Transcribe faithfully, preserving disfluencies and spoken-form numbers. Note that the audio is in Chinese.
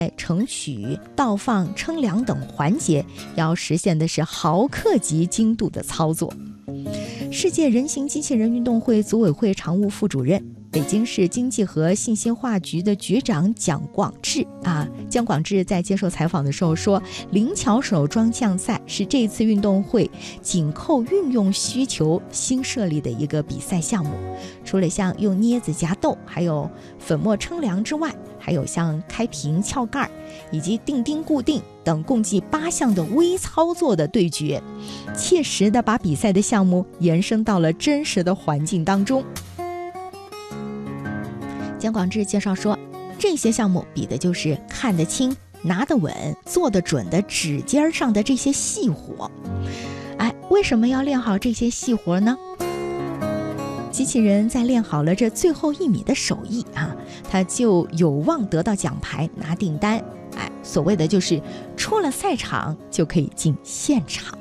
程曲、倒放、称量等环节，要实现的是毫克级精度的操作。世界人形机器人运动会组委会常务副主任、北京市经济和信息化局的局长蒋广志啊，蒋广志在接受采访的时候说，灵巧手装降赛是这次运动会紧扣运用需求新设立的一个比赛项目。除了像用镊子夹豆，还有粉末称量之外，还有像开瓶、撬盖以及钉钉固定等共计八项的微操作的对决，切实的把比赛的项目延伸到了真实的环境当中。蒋广志介绍说，这些项目比的就是看得清、拿得稳、做得准的指尖上的这些细活。哎，为什么要练好这些细活呢？机器人在练好了这最后一米的手艺啊，它就有望得到奖牌、拿订单。哎，所谓的就是出了赛场就可以进现场。